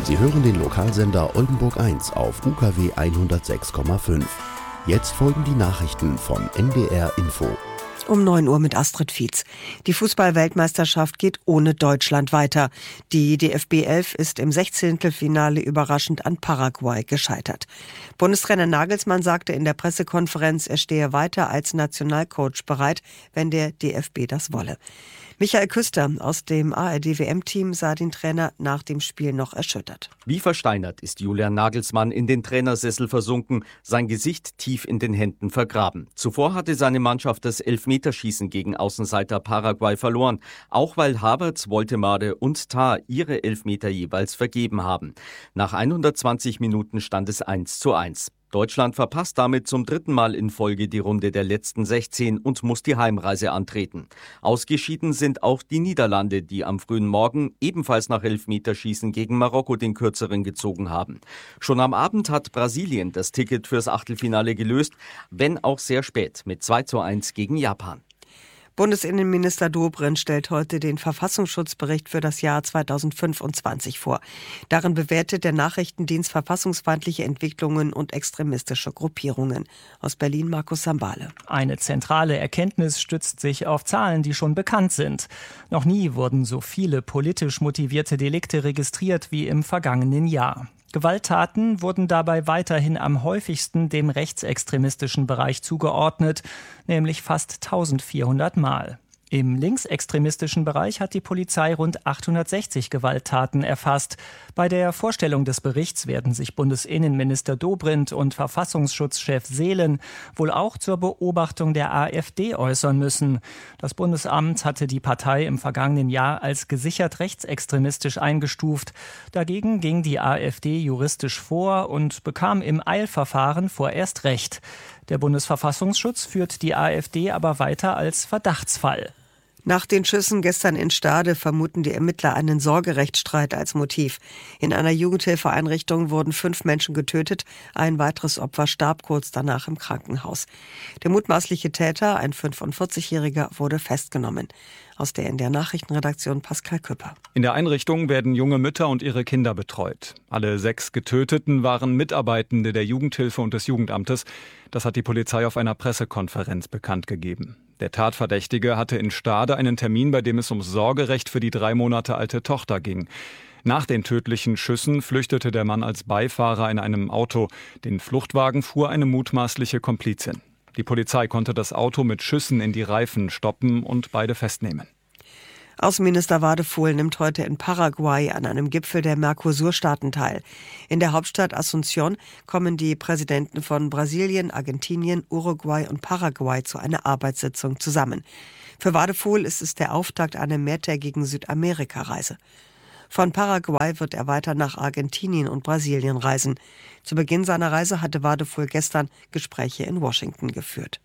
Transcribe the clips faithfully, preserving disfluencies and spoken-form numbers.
Sie hören den Lokalsender Oldenburg eins auf U K W hundertsechs Komma fünf. Jetzt folgen die Nachrichten von N D R Info. Um neun Uhr mit Astrid Fietz. Die Fußball-Weltmeisterschaft geht ohne Deutschland weiter. Die D F B elf ist im Sechzehntelfinale überraschend an Paraguay gescheitert. Bundestrainer Nagelsmann sagte in der Pressekonferenz, er stehe weiter als Nationalcoach bereit, wenn der D F B das wolle. Michael Küster aus dem A R D-W M-Team sah den Trainer nach dem Spiel noch erschüttert. Wie versteinert ist Julian Nagelsmann in den Trainersessel versunken, sein Gesicht tief in den Händen vergraben. Zuvor hatte seine Mannschaft das Elfmeterschießen gegen Außenseiter Paraguay verloren, auch weil Havertz, Woltemade und Tah ihre Elfmeter jeweils vergeben haben. Nach hundertzwanzig Minuten stand es eins zu eins. Deutschland verpasst damit zum dritten Mal in Folge die Runde der letzten sechzehn und muss die Heimreise antreten. Ausgeschieden sind auch die Niederlande, die am frühen Morgen ebenfalls nach Elfmeterschießen gegen Marokko den kürzeren gezogen haben. Schon am Abend hat Brasilien das Ticket fürs Achtelfinale gelöst, wenn auch sehr spät mit zwei zu eins gegen Japan. Bundesinnenminister Dobrindt stellt heute den Verfassungsschutzbericht für das Jahr zweitausendfünfundzwanzig vor. Darin bewertet der Nachrichtendienst verfassungsfeindliche Entwicklungen und extremistische Gruppierungen. Aus Berlin Markus Sambale. Eine zentrale Erkenntnis stützt sich auf Zahlen, die schon bekannt sind. Noch nie wurden so viele politisch motivierte Delikte registriert wie im vergangenen Jahr. Gewalttaten wurden dabei weiterhin am häufigsten dem rechtsextremistischen Bereich zugeordnet, nämlich fast eintausendvierhundert Mal. Im linksextremistischen Bereich hat die Polizei rund achthundertsechzig Gewalttaten erfasst. Bei der Vorstellung des Berichts werden sich Bundesinnenminister Dobrindt und Verfassungsschutzchef Seelen wohl auch zur Beobachtung der AfD äußern müssen. Das Bundesamt hatte die Partei im vergangenen Jahr als gesichert rechtsextremistisch eingestuft. Dagegen ging die AfD juristisch vor und bekam im Eilverfahren vorerst Recht. Der Bundesverfassungsschutz führt die AfD aber weiter als Verdachtsfall. Nach den Schüssen gestern in Stade vermuten die Ermittler einen Sorgerechtsstreit als Motiv. In einer Jugendhilfeeinrichtung wurden fünf Menschen getötet, ein weiteres Opfer starb kurz danach im Krankenhaus. Der mutmaßliche Täter, ein fünfundvierzigjähriger, wurde festgenommen. Aus der N D R Nachrichtenredaktion Pascal Küpper. In der Einrichtung werden junge Mütter und ihre Kinder betreut. Alle sechs Getöteten waren Mitarbeitende der Jugendhilfe und des Jugendamtes. Das hat die Polizei auf einer Pressekonferenz bekannt gegeben. Der Tatverdächtige hatte in Stade einen Termin, bei dem es ums Sorgerecht für die drei Monate alte Tochter ging. Nach den tödlichen Schüssen flüchtete der Mann als Beifahrer in einem Auto. Den Fluchtwagen fuhr eine mutmaßliche Komplizin. Die Polizei konnte das Auto mit Schüssen in die Reifen stoppen und beide festnehmen. Außenminister Wadefuhl nimmt heute in Paraguay an einem Gipfel der Mercosur-Staaten teil. In der Hauptstadt Asunción kommen die Präsidenten von Brasilien, Argentinien, Uruguay und Paraguay zu einer Arbeitssitzung zusammen. Für Wadefuhl ist es der Auftakt einer mehrtägigen Südamerika-Reise. Von Paraguay wird er weiter nach Argentinien und Brasilien reisen. Zu Beginn seiner Reise hatte Wadefuhl gestern Gespräche in Washington geführt.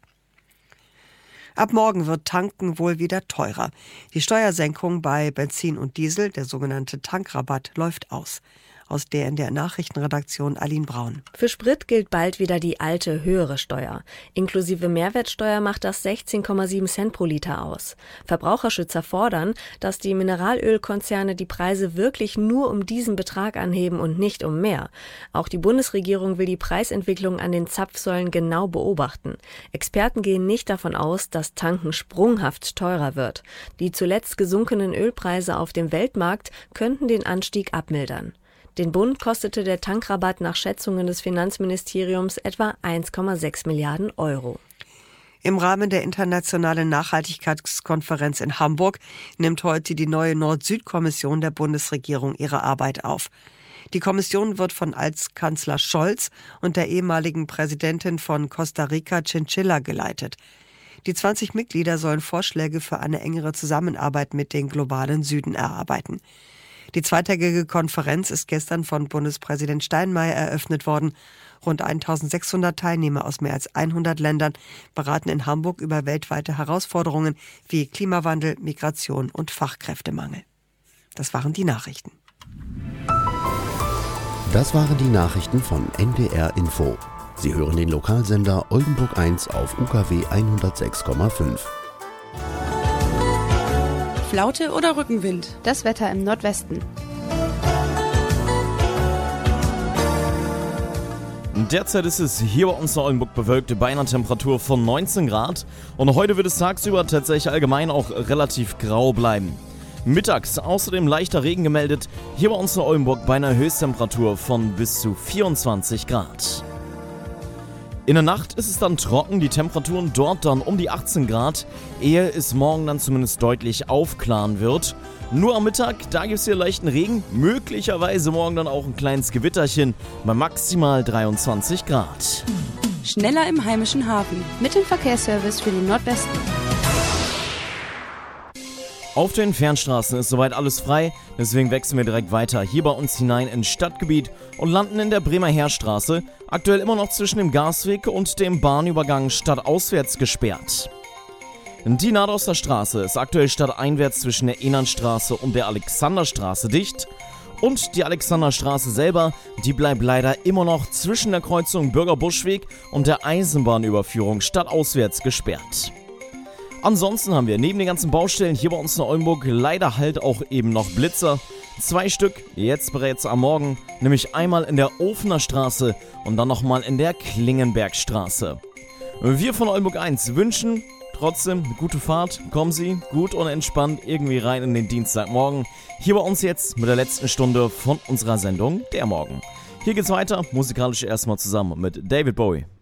Ab morgen wird Tanken wohl wieder teurer. Die Steuersenkung bei Benzin und Diesel, der sogenannte Tankrabatt, läuft aus. Aus der in der Nachrichtenredaktion Aline Braun. Für Sprit gilt bald wieder die alte, höhere Steuer. Inklusive Mehrwertsteuer macht das sechzehn Komma sieben Cent pro Liter aus. Verbraucherschützer fordern, dass die Mineralölkonzerne die Preise wirklich nur um diesen Betrag anheben und nicht um mehr. Auch die Bundesregierung will die Preisentwicklung an den Zapfsäulen genau beobachten. Experten gehen nicht davon aus, dass Tanken sprunghaft teurer wird. Die zuletzt gesunkenen Ölpreise auf dem Weltmarkt könnten den Anstieg abmildern. Den Bund kostete der Tankrabatt nach Schätzungen des Finanzministeriums etwa eins Komma sechs Milliarden Euro. Im Rahmen der internationalen Nachhaltigkeitskonferenz in Hamburg nimmt heute die neue Nord-Süd-Kommission der Bundesregierung ihre Arbeit auf. Die Kommission wird von Altkanzler Scholz und der ehemaligen Präsidentin von Costa Rica Chinchilla geleitet. Die zwanzig Mitglieder sollen Vorschläge für eine engere Zusammenarbeit mit den globalen Süden erarbeiten. Die zweitägige Konferenz ist gestern von Bundespräsident Steinmeier eröffnet worden. Rund eintausendsechshundert Teilnehmer aus mehr als hundert Ländern beraten in Hamburg über weltweite Herausforderungen wie Klimawandel, Migration und Fachkräftemangel. Das waren die Nachrichten. Das waren die Nachrichten von N D R Info. Sie hören den Lokalsender Oldenburg eins auf U K W hundertsechs Komma fünf. Flaute oder Rückenwind? Das Wetter im Nordwesten. Derzeit ist es hier bei uns in Oldenburg bewölkt bei einer Temperatur von neunzehn Grad und heute wird es tagsüber tatsächlich allgemein auch relativ grau bleiben. Mittags außerdem leichter Regen gemeldet, hier bei uns in Oldenburg bei einer Höchsttemperatur von bis zu vierundzwanzig Grad. In der Nacht ist es dann trocken, die Temperaturen dort dann um die achtzehn Grad, ehe es morgen dann zumindest deutlich aufklaren wird. Nur am Mittag, da gibt es hier leichten Regen, möglicherweise morgen dann auch ein kleines Gewitterchen bei maximal dreiundzwanzig Grad. Schneller im heimischen Hafen mit dem Verkehrsservice für den Nordwesten. Auf den Fernstraßen ist soweit alles frei, deswegen wechseln wir direkt weiter hier bei uns hinein ins Stadtgebiet und landen in der Bremer Heerstraße, aktuell immer noch zwischen dem Gasweg und dem Bahnübergang stadtauswärts gesperrt. Die Nadoster Straße ist aktuell stadteinwärts zwischen der Ehnernstraße und der Alexanderstraße dicht. Und die Alexanderstraße selber, die bleibt leider immer noch zwischen der Kreuzung Bürgerbuschweg und der Eisenbahnüberführung stadtauswärts gesperrt. Ansonsten haben wir neben den ganzen Baustellen hier bei uns in Oldenburg leider halt auch eben noch Blitzer. Zwei Stück, jetzt bereits am Morgen, nämlich einmal in der Ofener Straße und dann nochmal in der Klingenbergstraße. Wir von Oldenburg eins wünschen trotzdem eine gute Fahrt, kommen Sie gut und entspannt irgendwie rein in den Dienstagmorgen. Hier bei uns jetzt mit der letzten Stunde von unserer Sendung Der Morgen. Hier geht's weiter, musikalisch erstmal zusammen mit David Bowie.